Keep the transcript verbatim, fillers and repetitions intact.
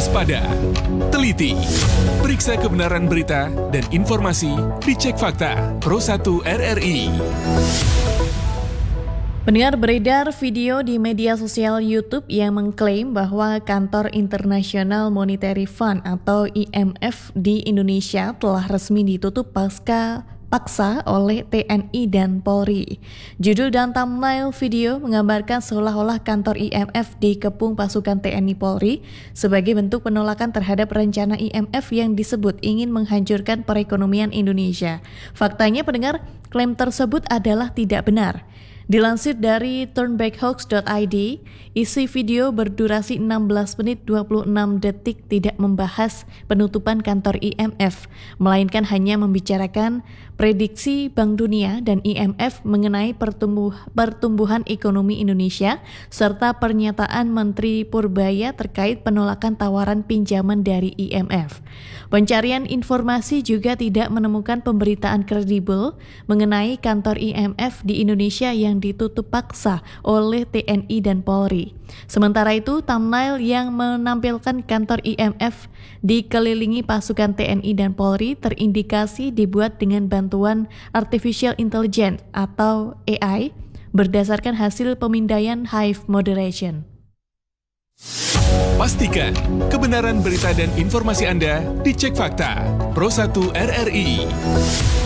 Waspada, teliti, periksa kebenaran berita dan informasi, dicek fakta. Pro satu R R I. Pendengar, beredar video di media sosial YouTube yang mengklaim bahwa Kantor International Monetary Fund atau I M F di Indonesia telah resmi ditutup pasca paksa oleh T N I dan Polri. Judul dan thumbnail video menggambarkan seolah-olah kantor I M F dikepung pasukan T N I Polri sebagai bentuk penolakan terhadap rencana I M F yang disebut ingin menghancurkan perekonomian Indonesia. Faktanya, pendengar, klaim tersebut adalah tidak benar. Dilansir dari turnbackhoax dot I D, isi video berdurasi enam belas menit dua puluh enam detik tidak membahas penutupan kantor I M F, melainkan hanya membicarakan prediksi Bank Dunia dan I M F mengenai pertumbuh, pertumbuhan ekonomi Indonesia, serta pernyataan Menteri Purbaya terkait penolakan tawaran pinjaman dari I M F. Pencarian informasi juga tidak menemukan pemberitaan kredibel mengenai kantor I M F di Indonesia yang ditutup paksa oleh T N I dan Polri. Sementara itu, thumbnail yang menampilkan kantor I M F dikelilingi pasukan T N I dan Polri terindikasi dibuat dengan bantuan artificial intelligence atau A I berdasarkan hasil pemindaian Hive Moderation. Pastikan kebenaran berita dan informasi Anda dicek fakta. Pro satu R R I.